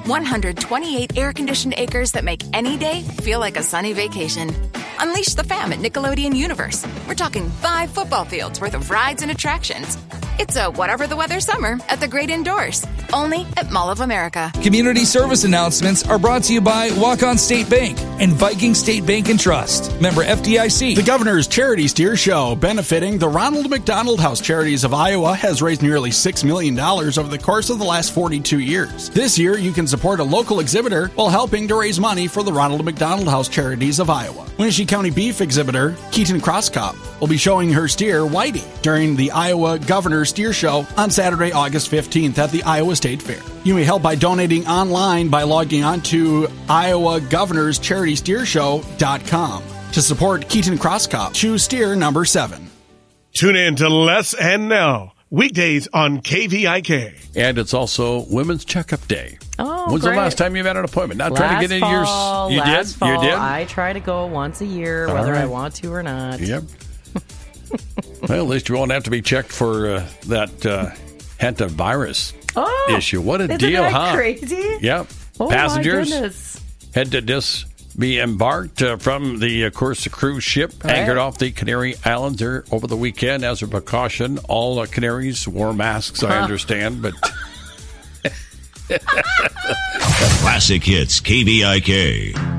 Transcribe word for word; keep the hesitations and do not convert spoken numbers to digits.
one hundred twenty-eight air-conditioned acres that make any day feel like a sunny vacation. Unleash the fam at Nickelodeon Universe. We're talking five football fields worth of rides and attractions. It's a whatever the weather summer at the Great Indoors, only at Mall of America. Community service announcements are brought to you by Walk-On State Bank and Viking State Bank and Trust. Member F D I C. The Governor's Charity Steer Show, benefiting the Ronald McDonald House Charities of Iowa, has raised nearly six million dollars over the course of the last forty-two years. This year, you can support a local exhibitor while helping to raise money for the Ronald McDonald House Charities of Iowa. Wenatchee County beef exhibitor Keaton Crosskop will be showing her steer, Whitey, during the Iowa Governor's Steer Show on Saturday, August fifteenth at the Iowa State Fair. You may help by donating online by logging on to Iowa Governor's Charity Steer Show dot com. To support Keaton Crosskop, choose steer number seven. Tune in to Les and Nell, weekdays on K V I K. And it's also Women's Checkup Day. Oh, When's great. the last time you've had an appointment? Not last trying to get into fall, your... You last did? Fall, You did? I try to go once a year, All whether right. I want to or not. Yep. Well, at least you won't have to be checked for uh, that uh, hantavirus oh, issue. What a isn't deal, that huh? crazy? Yep. Oh, Passengers my goodness. had to just be embarked uh, from the, of course, the cruise ship Right. anchored off the Canary Islands there over the weekend. As a precaution, all uh, Canaries wore masks, I understand, but... Classic Hits K V I K.